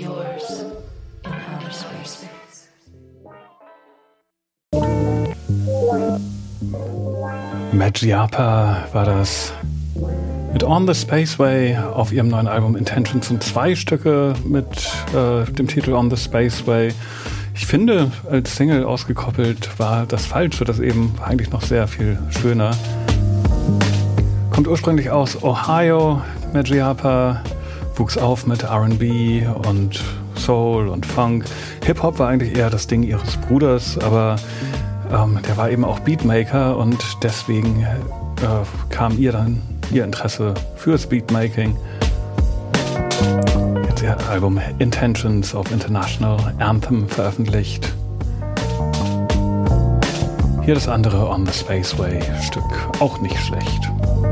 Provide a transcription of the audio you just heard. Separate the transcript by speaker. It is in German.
Speaker 1: yours in outer space.
Speaker 2: Majapa war das mit On the Spaceway auf ihrem neuen Album Intentions, sind 2 Stücke mit dem Titel On the Spaceway. Ich finde, als Single ausgekoppelt war das falsch, wird das eben eigentlich noch sehr viel schöner. Kommt ursprünglich aus Ohio, Majapa, wuchs auf mit R&B und Soul und Funk. Hip-Hop war eigentlich eher das Ding ihres Bruders, aber der war eben auch Beatmaker und deswegen kam ihr Interesse fürs Beatmaking. Jetzt ihr Album Intentions auf International Anthem veröffentlicht. Hier das andere On the Spaceway Stück, auch nicht schlecht.